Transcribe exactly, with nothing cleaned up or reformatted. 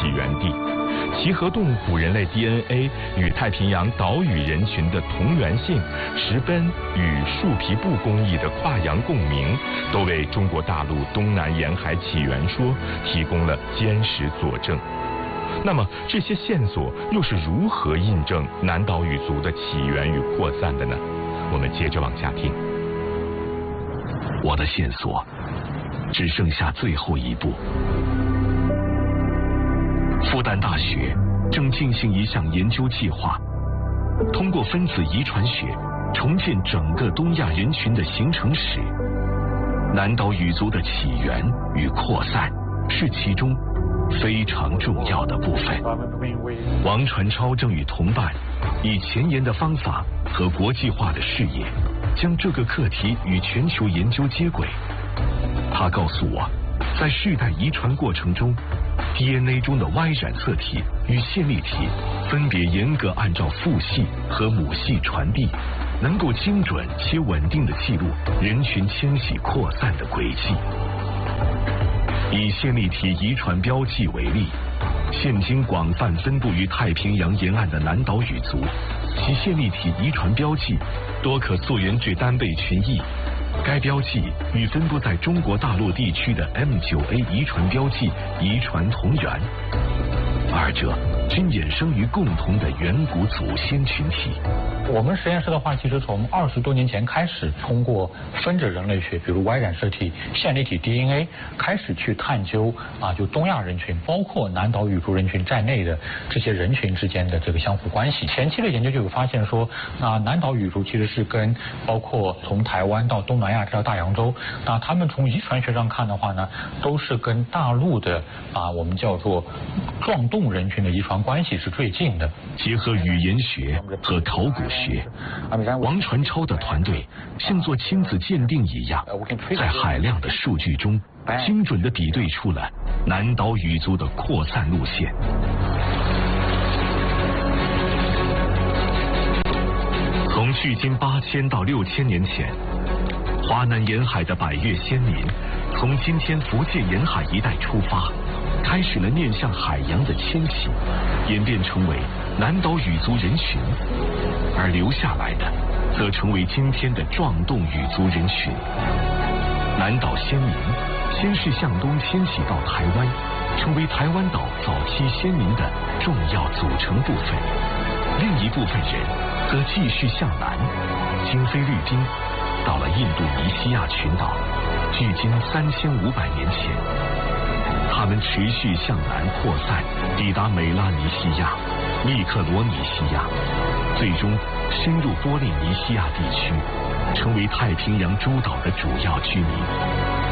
起源地。其和动物古人类 D N A 与太平洋岛屿人群的同源性、石奔与树皮布工艺的跨洋共鸣，都为中国大陆东南沿海起源说提供了坚实佐证。那么，这些线索又是如何印证南岛语族的起源与扩散的呢？我们接着往下听。 我的线索只剩下最后一步。复旦大学正进行一项研究计划，通过分子遗传学重建整个东亚人群的形成史。南岛语族的起源与扩散是其中非常重要的部分。王传超正与同伴以前沿的方法和国际化的视野，将这个课题与全球研究接轨。他告诉我，在世代遗传过程中， D N A 中的 Y 染色体与线粒体分别严格按照父系和母系传递，能够精准且稳定地记录人群迁徙扩散的轨迹。以线粒体遗传标记为例，现今广泛分布于太平洋沿岸的南岛语族，其线粒体遗传标记多可溯源至单倍群异。该标记与分布在中国大陆地区的 M 九 A 遗传标记遗传同源，二者均衍生于共同的远古祖先群体。 我们实验室的话，其实从二十多年前开始，通过分子人类学，比如 Y 染色体、线粒体 D N A， 开始去探究啊，就东亚人群，包括南岛语族人群在内的这些人群之间的这个相互关系。前期的研究就有发现说，啊，南岛语族其实是跟包括从台湾到东南亚到大洋洲，那他们从遗传学上看的话呢，都是跟大陆的啊我们叫做壮动人群的遗传关系是最近的。 结合语言学和考古学，王传超的团队像做亲子鉴定一样，在海量的数据中精准地比对出了南岛语族的扩散路线。从距今八千到六千年前，华南沿海的百越先民从今天福建沿海一带出发，开始了面向海洋的迁徙，演变成为南岛语族人群，而留下来的则成为今天的壮动语族人群。南岛先民先是向东迁徙到台湾，成为台湾岛早期先民的重要组成部分。另一部分人则继续向南，经菲律宾，到了印度尼西亚群岛，距今三千五百年前。他们持续向南扩散，抵达美拉尼西亚、密克罗尼西亚，最终深入波利尼西亚地区，成为太平洋诸岛的主要居民。